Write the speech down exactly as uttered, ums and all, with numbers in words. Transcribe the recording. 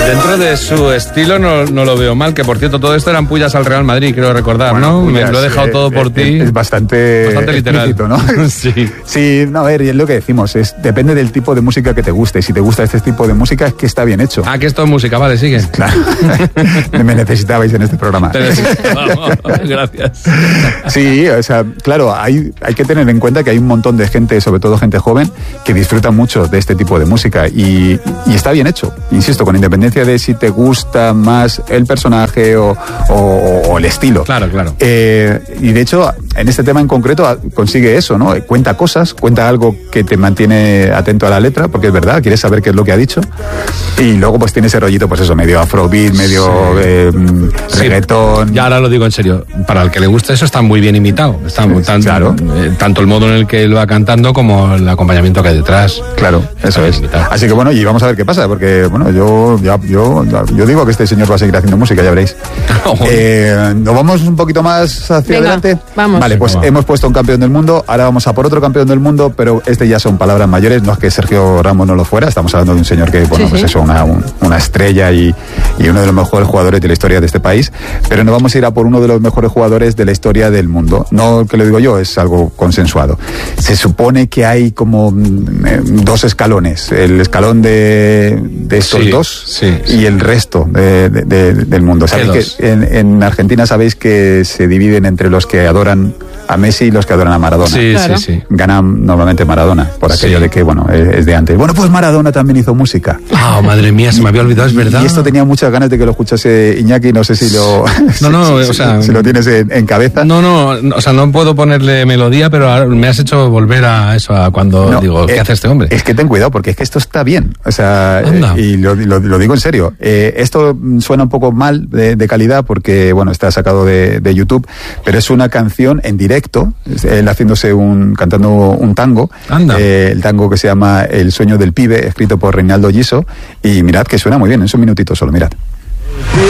Dentro de su estilo no, no lo veo mal, que por cierto todo esto eran pullas al Real Madrid, quiero recordar, bueno, ¿no? Pullas, Me lo he dejado eh, todo por eh, ti. Es bastante, bastante literal, ¿no? Sí. Sí, no, a ver, y es lo que decimos, es depende del tipo de música que te guste. Si te gusta este tipo de música es que está bien hecho. Ah, que esto es música, vale, sigue. Claro. Me necesitabais en este programa. Te necesitamos, gracias. Sí, o sea, claro, hay, hay que tener en cuenta que hay un montón de gente, sobre todo gente joven, que disfruta mucho de este tipo de música y, y está bien hecho, insisto, con independencia de si te gusta más el personaje o, o, o el estilo. Claro, claro. Eh, y de hecho, en este tema en concreto consigue eso, ¿no? Cuenta cosas, cuenta algo que te mantiene atento a la letra, porque es verdad, quieres saber qué es lo que ha dicho. Y luego pues tiene ese rollito, pues eso, medio afrobeat, medio sí. eh, reggaetón. Sí. Ya ahora lo digo en serio, para el que le guste eso está muy bien imitado. Está muy, tan, claro. eh, tanto el modo en el que él va cantando como el acompañamiento que hay detrás. Claro, eso es. Imitado. Así que bueno, y vamos a ver qué pasa, porque bueno, yo, ya, yo, yo digo que este señor va a seguir haciendo música, ya veréis. Oh, eh, ¿Nos vamos un poquito más hacia Venga, adelante? Vamos. Vale, pues Venga, hemos puesto un campeón del mundo, ahora vamos a por otro campeón del mundo, pero este ya son palabras mayores, no es que Sergio Ramos no lo fuera, estamos hablando de un señor que, bueno, sí, pues sí. eso, una, un, una estrella y, y uno de los mejores jugadores de la historia de este país, pero nos vamos a ir a por uno de los mejores jugadores de la historia del mundo. No que lo digo yo, es algo consensuado. Se supone que hay como eh, dos escalones, el escalón de, de estos sí, dos sí, sí. y el resto de, de, de, del mundo. ¿Sabéis que en, en Argentina sabéis que se dividen entre los que adoran a Messi y los que adoran a Maradona? Sí, claro. sí, sí. Gana normalmente Maradona, por aquello sí. de que, bueno, es, es de antes. Bueno, pues Maradona también hizo música. Ah, oh, madre mía, se me había olvidado, es verdad. Y esto tenía muchas ganas de que lo escuchase Iñaki, no sé si lo... No, no, si, o sea... Si lo tienes en, en cabeza. No, no, no, o sea, no puedo ponerle melodía, pero me has hecho volver a eso, a cuando no, digo, ¿qué eh, hace este hombre? Es que ten cuidado, porque es que esto está bien, o sea, eh, y lo, lo, lo digo en serio. Eh, esto suena un poco mal de, de calidad, porque, bueno, está sacado de, de YouTube, pero es una canción en directo, él haciéndose un, cantando un tango, eh, el tango que se llama El sueño del pibe, escrito por Reinaldo Giso, y mirad que suena muy bien, es un minutito solo, mirad.